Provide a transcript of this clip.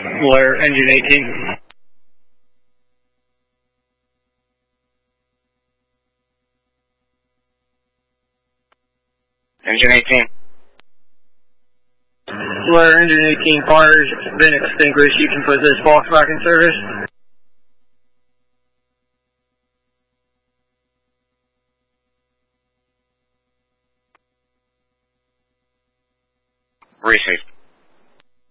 Where engine 18. Engine 18. Where engine 18 fire's been extinguished, you can put this box back in service. Received.